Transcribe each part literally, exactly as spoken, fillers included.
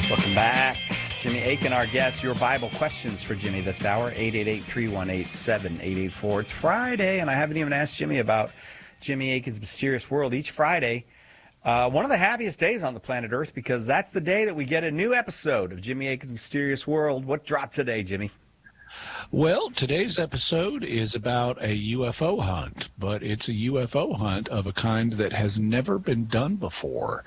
Welcome back. Jimmy Akin, our guest. Your Bible questions for Jimmy this hour, eight eight eight, three one eight, seven eight eight four. It's Friday, and I haven't even asked Jimmy about Jimmy Akin's Mysterious World. Each Friday, uh, one of the happiest days on the planet Earth, because that's the day that we get a new episode of Jimmy Akin's Mysterious World. What dropped today, Jimmy? Well, today's episode is about a U F O hunt, but it's a U F O hunt of a kind that has never been done before.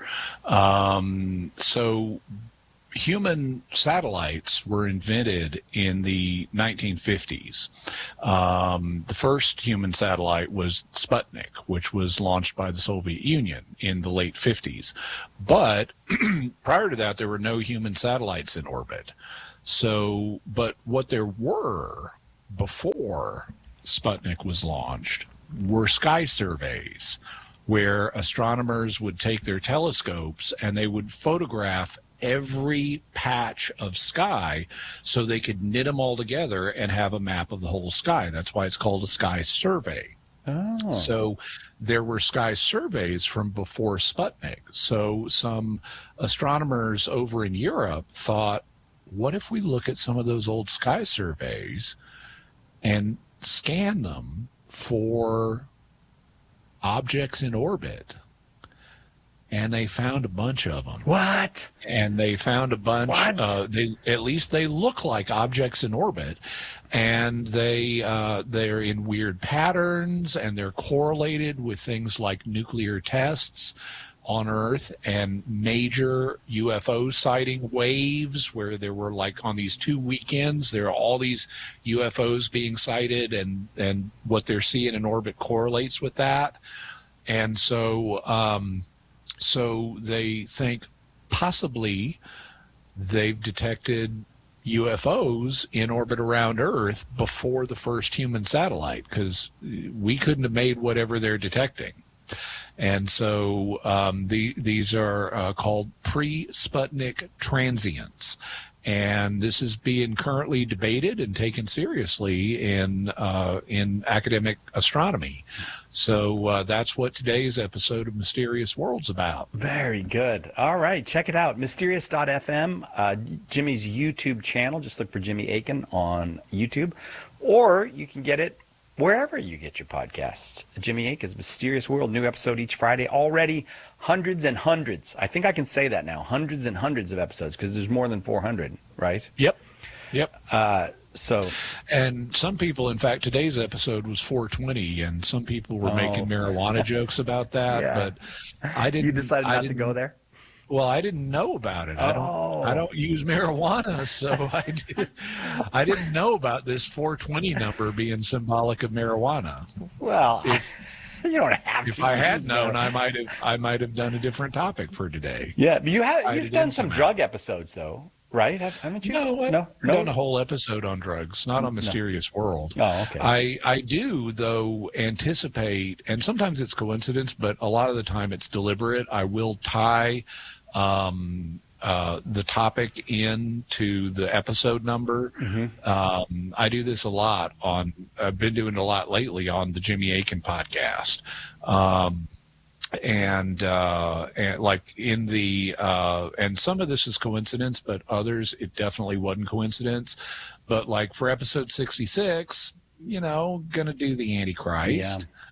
Um, so human satellites were invented in the nineteen fifties. Um, the first human satellite was Sputnik, which was launched by the Soviet Union in the late fifties. But prior to that, there were no human satellites in orbit. So, but what there were before Sputnik was launched were sky surveys, where astronomers would take their telescopes and they would photograph every patch of sky so they could knit them all together and have a map of the whole sky. That's why it's called a sky survey. Oh. So there were sky surveys from before Sputnik. So some astronomers over in Europe thought, what if we look at some of those old sky surveys and scan them for objects in orbit? And they found a bunch of them. What? And they found a bunch. What? Uh, they, at least they look like objects in orbit, and they uh, they're in weird patterns, and they're correlated with things like nuclear tests on Earth and major U F O sighting waves, where there were, like, on these two weekends, there are all these U F Os being sighted, and and what they're seeing in orbit correlates with that. And so um, so they think possibly they've detected U F Os in orbit around Earth before the first human satellite, because we couldn't have made whatever they're detecting. And so um, the, these are uh, called pre-Sputnik transients. And this is being currently debated and taken seriously in uh, in academic astronomy. So uh, that's what today's episode of Mysterious World's about. Very good. All right, check it out. Mysterious dot f m, uh, Jimmy's YouTube channel. Just look for Jimmy Akin on YouTube. Or you can get it wherever you get your podcasts. Jimmy Akin's Mysterious World, new episode each Friday. Already hundreds and hundreds. I think I can say that now. Hundreds and hundreds of episodes, because there's more than four hundred, right? Yep. Yep. Uh, so, and some people, in fact, today's episode was four twenty, and some people were oh. making marijuana jokes about that. Yeah. But I didn't. You decided I not didn't, to go there? Well, I didn't know about it. I don't. Oh. I don't use marijuana, so I did, I didn't know about this four twenty number being symbolic of marijuana. Well, if, you don't have if to. If I had known, marijuana. I might have. I might have done a different topic for today. Yeah, but you have. I You've done some somehow. drug episodes, though, right? Haven't you? No, I've no, no. done a whole episode on drugs, not on Mysterious no. World. Oh, okay. I I do though anticipate, and sometimes it's coincidence, but a lot of the time it's deliberate. I will tie. Um, Uh, the topic into the episode number. Mm-hmm. Um, I do this a lot on, I've been doing it a lot lately on the Jimmy Akin podcast. Um, and, uh, and like in the, uh, and some of this is coincidence, but others, it definitely wasn't coincidence. But like for episode sixty-six, you know, gonna do the Antichrist. Yeah.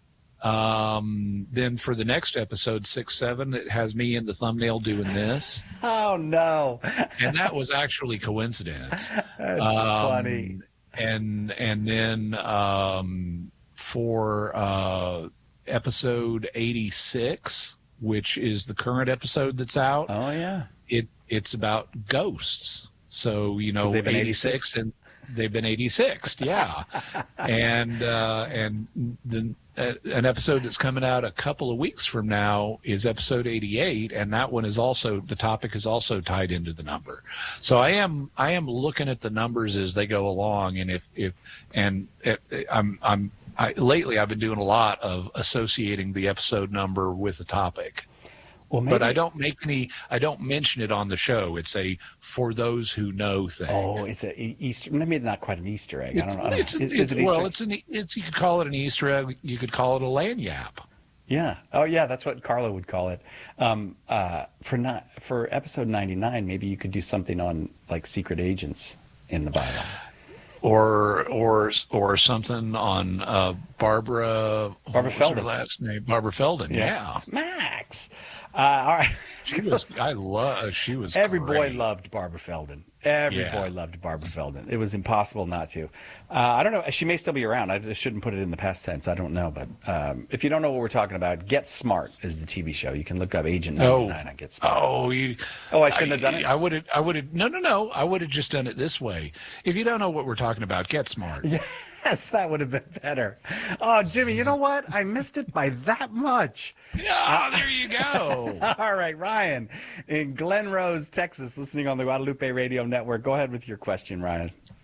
Um, then for the next episode, six, seven, it has me in the thumbnail doing this. Oh, no. And that was actually coincidence. That's um, funny. And, and then, um, for, uh, episode eighty-six, which is the current episode that's out. Oh, yeah. It, it's about ghosts. So, you know, they've been eighty-six, and they've been eighty-sixed. Yeah. and, uh, and the, an episode that's coming out a couple of weeks from now is episode eighty-eight, and that one is also, the topic is also tied into the number. So I am I am looking at the numbers as they go along, and if if and it, I'm I'm I, lately I've been doing a lot of associating the episode number with the topic. Well, maybe, but I don't make any. I don't mention it on the show. It's a "for those who know" thing. Oh, it's a Easter. Maybe not quite an Easter egg. I don't know. I don't it's, know. Is, it's, is it Easter? Well, it's an. It's you could call it an Easter egg. You could call it a lanyap. Yeah. Oh, yeah. That's what Carla would call it. Um, uh, for not for episode ninety-nine, maybe you could do something on like secret agents in the Bible. Or or or something on uh, Barbara. Barbara what was her Feldon. last name? Barbara Feldon. Yeah, Max. Uh, all right. she was. I love. She was. Every boy great. loved Barbara Feldon. Every Yeah. boy loved Barbara Feldon. It was impossible not to. Uh, I don't know. She may still be around. I just shouldn't put it in the past tense. I don't know. But um, if you don't know what we're talking about, Get Smart is the T V show. You can look up Agent ninety-nine Oh, on Get Smart. oh, you. Oh, I shouldn't have done it? I would have. I would have. No, no, no. I would have just done it this way. If you don't know what we're talking about, get smart. Yes, that would have been better. Oh, Jimmy, you know what? I missed it by that much. Yeah, there you go. All right, Ryan in Glen Rose, Texas, listening on the Guadalupe Radio Network. Go ahead with your question, Ryan.